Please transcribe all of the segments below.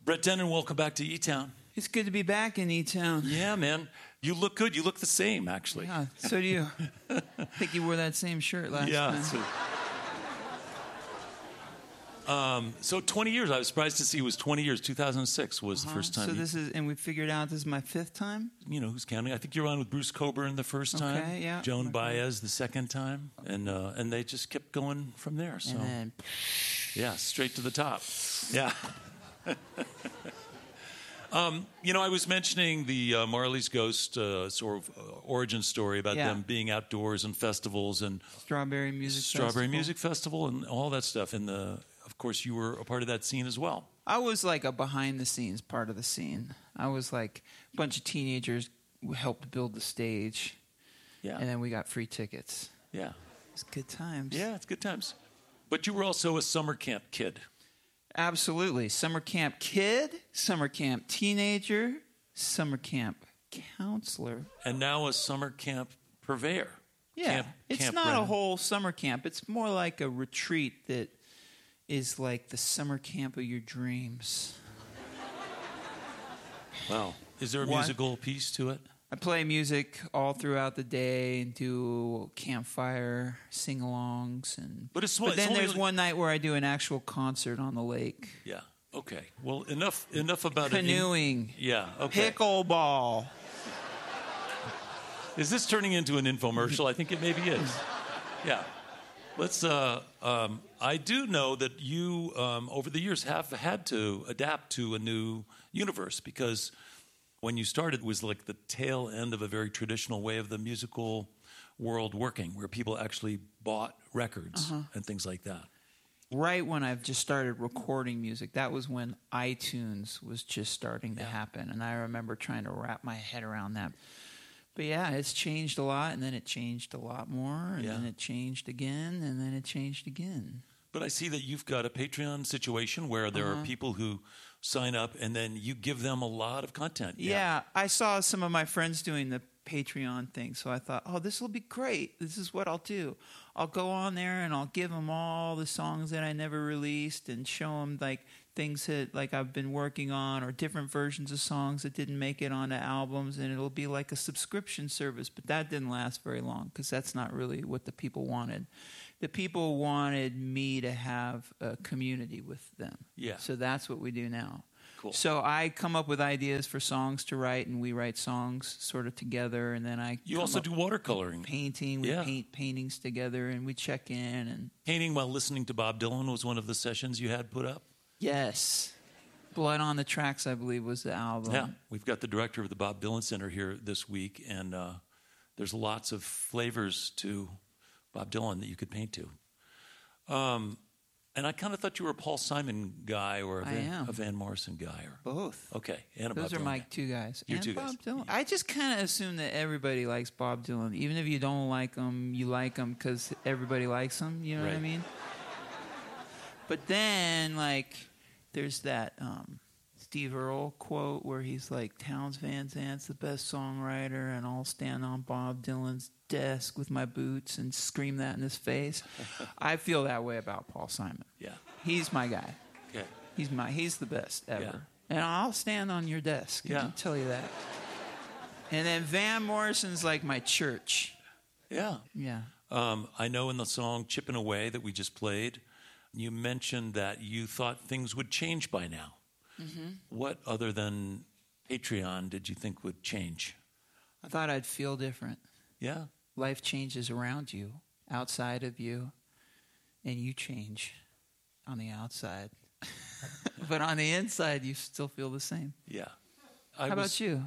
Brett Dennen, welcome back to E-Town. It's good to be back in E-Town. Yeah, man. You look good. You look the same, actually. Yeah, so do you. I think you wore that same shirt last time. So 20 years. I was surprised to see it was 20 years. 2006 was the first time. So this is, and we figured out this is my 5th time? You know, who's counting? I think you're on with Bruce Coburn the first time. Okay, yeah. Joan Baez the second time. And they just kept going from there. So. And then... Yeah, straight to the top. Yeah. You know, I was mentioning the Marley's Ghost sort of origin story about them being outdoors and festivals and Strawberry Music Festival and all that stuff. And of course, you were a part of that scene as well. I was like a behind-the-scenes part of the scene. I was like a bunch of teenagers who helped build the stage. Yeah. And then we got free tickets. Yeah. It's good times. Yeah, it's good times. But you were also a summer camp kid. Absolutely. Summer camp kid, summer camp teenager, summer camp counselor. And now a summer camp purveyor. Yeah. It's not a whole summer camp. It's more like a retreat that is like the summer camp of your dreams. Wow. Is there a musical piece to it? I play music all throughout the day and do campfire sing-alongs. But then there's one night where I do an actual concert on the lake. Yeah. Okay. Well, enough about canoeing. Yeah. Okay. Pickleball. Is this turning into an infomercial? I think it maybe is. Yeah. Let's. I do know that you, over the years, have had to adapt to a new universe because. When you started, it was like the tail end of a very traditional way of the musical world working, where people actually bought records and things like that. Right when I've just started recording music, that was when iTunes was just starting to happen. And I remember trying to wrap my head around that. But yeah, it's changed a lot, and then it changed a lot more, and then it changed again, and then it changed again. But I see that you've got a Patreon situation where there are people who sign up and then you give them a lot of content. Yeah, I saw some of my friends doing the Patreon thing, so I thought, oh, this will be great. This is what I'll do. I'll go on there and I'll give them all the songs that I never released and show them like things that like I've been working on or different versions of songs that didn't make it onto albums, and it'll be like a subscription service. But that didn't last very long because that's not really what the people wanted. The people wanted me to have a community with them. Yeah. So that's what we do now. Cool. So I come up with ideas for songs to write, and we write songs sort of together, and then You also do watercoloring. Painting. We paint paintings together, and we check in. And painting while listening to Bob Dylan was one of the sessions you had put up? Yes. Blood on the Tracks, I believe, was the album. Yeah. We've got the director of the Bob Dylan Center here this week, and there's lots of flavors to Bob Dylan that you could paint to. And I kind of thought you were a Paul Simon guy or a Van Morrison guy. Or both. Okay. And Those Bob are Dylan. my two guys. Your and two Bob guys. Dylan. I just kind of assume that everybody likes Bob Dylan. Even if you don't like him, you like him because everybody likes him. You know what I mean? But then, like, there's that Steve Earle quote where he's like, Townes Van Zant's the best songwriter, and I'll stand on Bob Dylan's desk with my boots and scream that in his face. I feel that way about Paul Simon. Yeah. He's my guy. Okay. He's the best ever. Yeah. And I'll stand on your desk. I can tell you that. And then Van Morrison's like my church. Yeah. Yeah. I know in the song Chippin' Away that we just played, you mentioned that you thought things would change by now. Mm-hmm. What other than Patreon did you think would change? I thought I'd feel different. Yeah. Life changes around you, outside of you, and you change on the outside. But on the inside, you still feel the same. Yeah. How about you?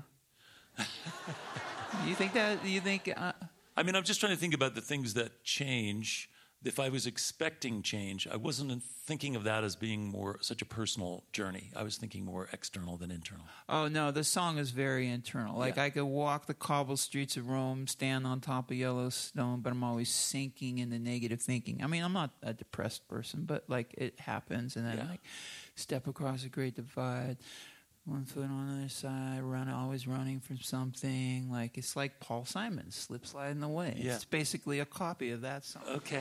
You think that? I mean, I'm just trying to think about the things that change. If I was expecting change, I wasn't thinking of that as being more such a personal journey. I was thinking more external than internal. Oh, no, the song is very internal. Like, I could walk the cobbled streets of Rome, stand on top of Yellowstone, but I'm always sinking into negative thinking. I mean, I'm not a depressed person, but, like, it happens. And then, like, step across a great divide, one foot on the other side, always running from something. Like, it's like Paul Simon, Slip Sliding Away. Yeah. It's basically a copy of that song. Okay.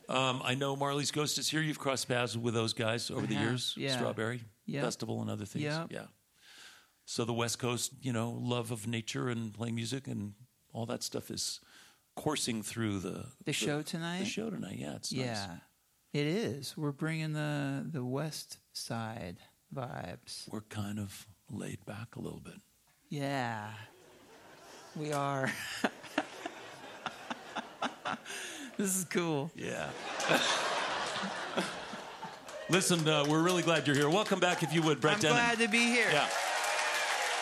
I know Marley's Ghost is here. You've crossed paths with those guys over the years. yeah. Strawberry Yep. Festival and other things. Yep. Yeah. So the West Coast, love of nature and playing music and all that stuff is coursing through the show tonight. The show tonight, yeah, it's Yeah, nice. it is. We're bringing the West Side vibes. We're kind of laid back a little bit. Yeah, we are. This is cool. Yeah. Listen, we're really glad you're here. Welcome back, if you would, Brett I'm Dennen. glad to be here. Yeah.